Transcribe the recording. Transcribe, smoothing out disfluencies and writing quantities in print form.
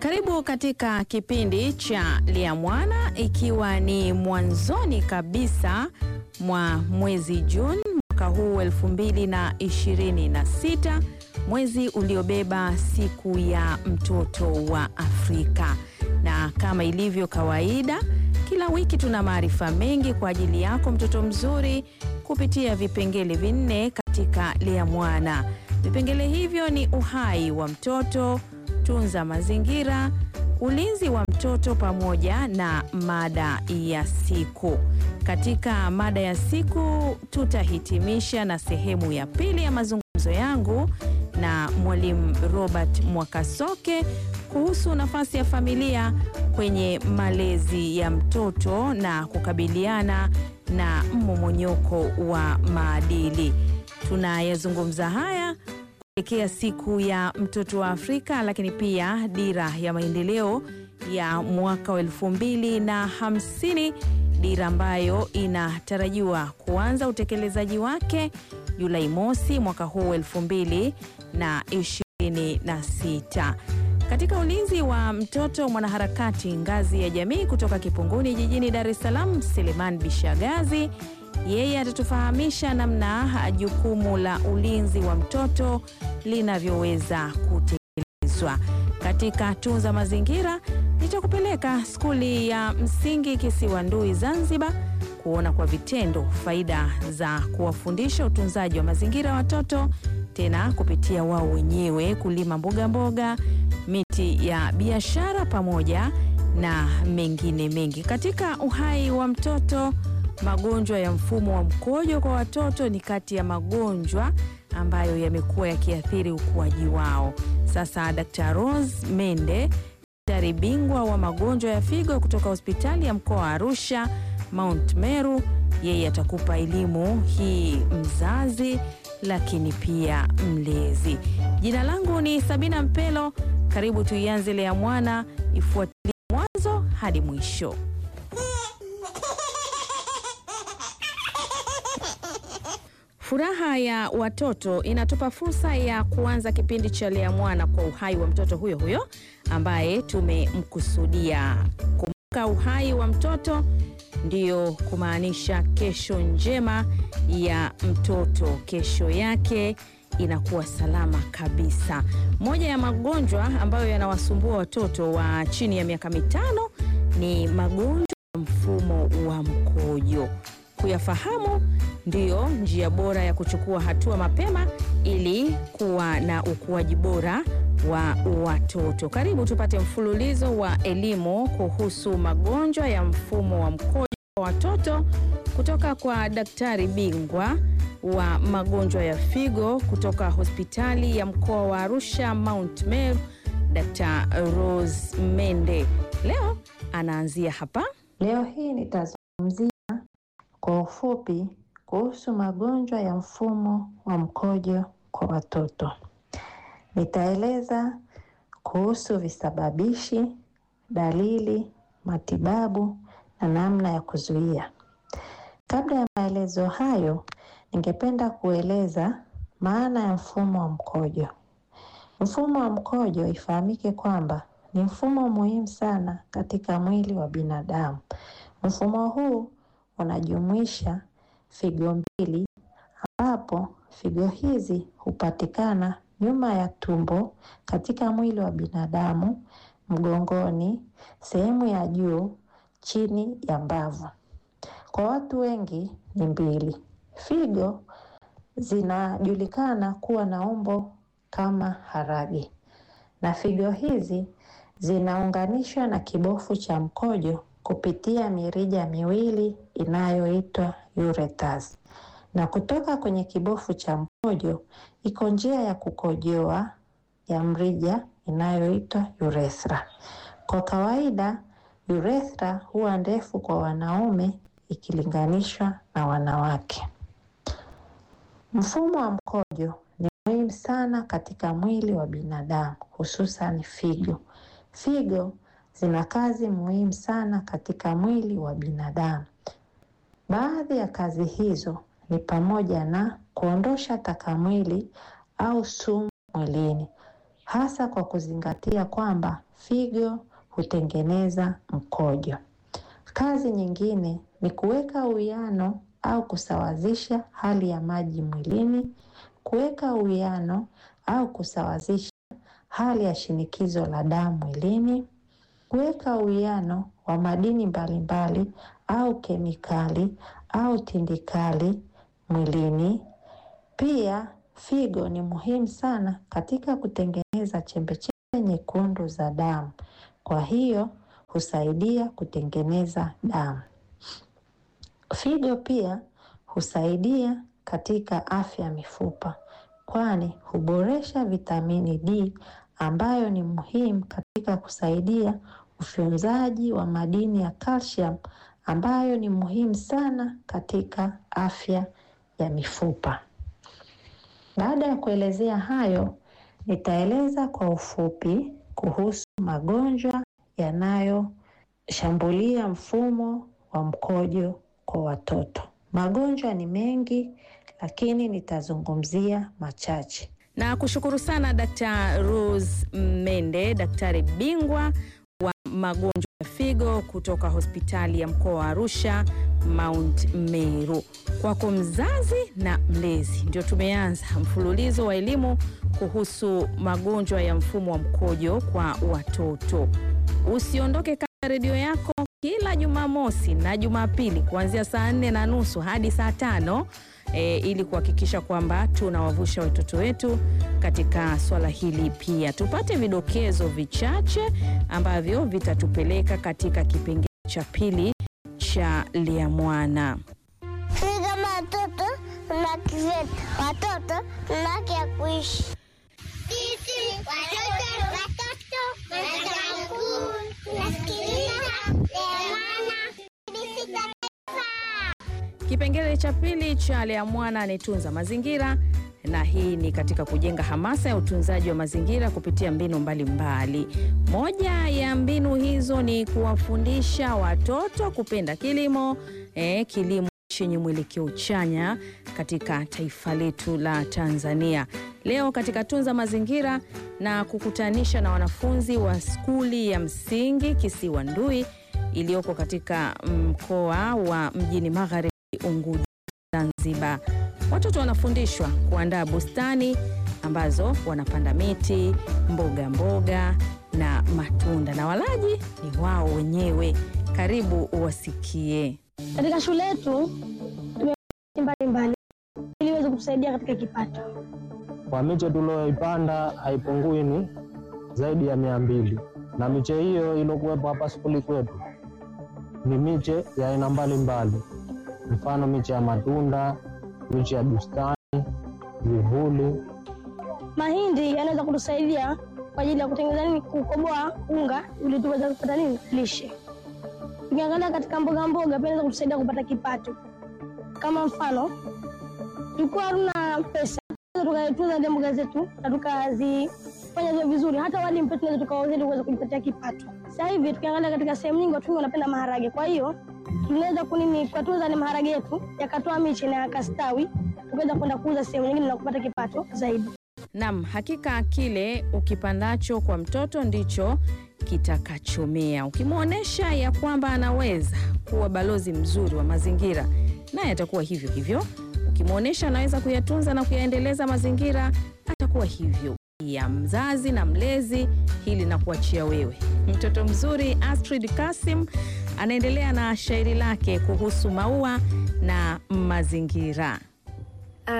Karibu katika kipindi cha Lia Mwana, ikiwa ni mwanzoni kabisa mwa mwezi Juni mwaka huu 2026, mwezi uliobeba siku ya mtoto wa Afrika. Na kama ilivyo kawaida, kila wiki tuna maarifa mengi kwa ajili yako mtoto mzuri kupitia vipengele vinne katika Lia Mwana. Vipengele hivyo ni uhai wa mtoto, tunza mazingira, ulinzi wa mtoto pamoja na mada ya siku. Katika mada ya siku tutahitimisha na sehemu ya pili ya mazungumzo yangu na Mwalimu Robert Mwakasoke kuhusu nafasi ya familia kwenye malezi ya mtoto na kukabiliana na mmomonyoko wa maadili. Tunayazungumza haya kuelekea siku ya mtoto wa Afrika, lakini pia dira ya maendeleo ya mwaka wa 2050, dira ambayo inatarajiwa kuanza utekelezaji wake Julai mosi mwaka huu 2026. Katika ulinzi wa mtoto, mwanaharakati ngazi ya jamii kutoka Kipunguni jijini Dar es Salaam, Seleman Bishagazi, yeye atatufahamisha namna jukumu la ulinzi wa mtoto linavyoweza kutekelezwa. Katika tunza mazingira, nitakupeleka skuli ya msingi Kisiwandui Zanzibar kuona kwa vitendo faida za kuwafundisha utunzaji wa mazingira watoto, tena kupitia wao wenyewe kulima mboga mboga, miti ya biashara pamoja na mengine mengi. Katika uhai wa mtoto, magonjwa ya mfumo wa mkojo kwa watoto ni kati ya magonjwa ambayo yamekuwa yakiathiri ukuaji wao. Sasa Dr. Rose Mende, daktari bingwa wa magonjwa ya figo kutoka hospitali ya mkoa wa Arusha Mount Meru, yeye atakupa elimu hii mzazi lakini pia mlezi. Jina langu ni Sabina Mpelo. Karibu tuianze Lia Mwana, ifuatilie mwanzo hadi mwisho. Furaha ya watoto inatupa fursa ya kuanza kipindi cha Lia Mwana kwa uhai wa mtoto huyo huyo ambaye tumemkusudia. Kumbuka, uhai wa mtoto ndio kumaanisha kesho njema ya mtoto, kesho yake inakuwa salama kabisa. Moja ya magonjwa ambayo yanawasumbua watoto wa chini ya miaka 5 ni magonjwa ya mfumo wa mkojo. Kuyafahamu ndiyo njia bora ya kuchukua hatua mapema ili kuwa na ukuaji bora wa watoto. Karibu tupate mfululizo wa elimu kuhusu magonjwa ya mfumo wa mkojo wa watoto kutoka kwa daktari bingwa wa magonjwa ya figo kutoka hospitali ya mkoa wa Arusha Mount Meru, Dr. Rose Mende. Leo anaanzia hapa. Leo hii nitazungumzia kwa ufupi kuhusu magonjwa ya mfumo wa mkojo kwa watoto. Nitaeleza kuhusu visababishi, dalili, matibabu na namna ya kuzuia. Kabla ya maelezo hayo, ningependa kueleza maana ya mfumo wa mkojo. Mfumo wa mkojo ifahamike kwamba ni mfumo muhimu sana katika mwili wa binadamu. Mfumo huu unajumuisha figo mbili, ambapo figo hizi hupatikana nyuma ya tumbo katika mwili wa binadamu, mgongoni, sehemu ya juu, chini ya mbavu. Kwa watu wengi ni mbili. Figo zinajulikana kuwa na umbo kama harage, na figo hizi zinaunganishwa na kibofu cha mkojo kupitia mirija miwili inayoitwa ureters. Na kutoka kwenye kibofu cha mkojo iko njia ya kukojoa ya mrija inayoitwa urethra. Kwa kawaida urethra huwa ndefu kwa wanaume ikilinganishwa na wanawake. Mfumo wa mkojo ni muhimu sana katika mwili wa binadamu, hususan figo. Figo zina kazi muhimu sana katika mwili wa binadamu. Baadhi ya kazi hizo ni pamoja na kuondosha taka mwili au sumu mwilini, hasa kwa kuzingatia kwamba figo hutengeneza mkojo. Kazi nyingine ni kuweka uwiano au kusawazisha hali ya maji mwilini, kuweka uwiano au kusawazisha hali ya shinikizo la damu mwilini, kuweka uwiano wa madini mbalimbali au kemikali au tindikali mwilini. Pia figo ni muhimu sana katika kutengeneza chembechembe nyekundu za damu. Kwa hiyo husaidia kutengeneza damu. Figo pia husaidia katika afya ya mifupa, kwani huboresha vitamini D ambayo ni muhimu katika kusaidia ufyonzaji wa madini ya calcium ambayo ni muhimu sana katika afya ya mifupa. Baada ya kuelezea hayo, nitaeleza kwa ufupi kuhusu magonjwa yanayoshambulia mfumo wa mkojo kwa watoto. Magonjwa ni mengi, lakini nitazungumzia machache. Na kushukuru sana Dr. Rose Mende, daktari bingwa wa magonjwa ya figo kutoka hospitali ya mkoa wa Arusha, Mount Meru. Kwako mzazi na mlezi, ndio tumeanza mfululizo wa elimu kuhusu magonjwa ya mfumo wa mkojo kwa watoto. Usiondoke kando redio yako kila Jumamosi na Jumapili kuanzia saa 4:30 hadi saa 5 ili kuhakikisha kwamba tunawavusha watoto wetu katika swala hili. Pia tupate vidokezo vichache ambavyo vitatupeleka katika kipengele cha pili cha Liamwana. Kama watoto tuna haki zetu, watoto tuna haki ya kuishi. Sisi watoto tunasikiliza Liamwana. Kipengele cha pili cha Liamwana ni tunza mazingira, na hii ni katika kujenga hamasa ya utunzaji wa mazingira kupitia mbinu mbalimbali. Moja ya mbinu hizo ni kuwafundisha watoto kupenda kilimo, kilimo chenye mwelekeo chanya katika taifa letu la Tanzania. Leo katika tunza mazingira na kukutanisha na wanafunzi wa skuli ya msingi Kisiwa Ndui iliyoko katika mkoa wa Mjini Magharibi Unguja, Zanzibar. Watoto wanafundishwa kuandaa bustani ambazo wanapanda miti, mboga na matunda, na walaji ni wao wenyewe. Karibu uwasikie. Katika shule yetu mbalimbali ili iweze kutusaidia katika kipato. Kwa miche tulioipanda haipungui ni zaidi ya 200, na miche hiyo iliyokuwepo hapa skuli kwetu ni miche ya aina mbalimbali, mfano miche ya matunda, miche ya bustani, vivuli. Mahindi yanaweza kutusaidia kwa ajili ya kutengeneza kukoboa unga ili tuweze kupata lishe. Tukiangalia katika mboga pia inaweza kutusaidia kupata kipato. Kama mfano, tulikuwa hatuna pesa, tukatunza mboga zetu na tukazifanya vizuri, hata walimu pia tunaweza tukauza ili kuweza kujipatia kipato. Sasa hivi tukiangalia katika sehemu nyingi watu wanapenda maharage, kwa hiyo tunaweza kutunza ni maharage yetu yakatoa miche na yakastawi, tukaweza kwenda kuuza sehemu nyingine na kupata kipato zaidi. Naam, hakika kile ukipandacho kwa mtoto ndicho kitakachomea. Ukimwonyesha ya kwamba anaweza kuwa balozi mzuri wa mazingira, naye atakuwa hivyo hivyo. Ukimwonyesha anaweza kuyatunza na kuyaendeleza mazingira, atakuwa hivyo. Ya mzazi na mlezi, hili na kuachia wewe. Mtoto mzuri Astrid Kasim anaendelea na shairi lake kuhusu maua na mazingira.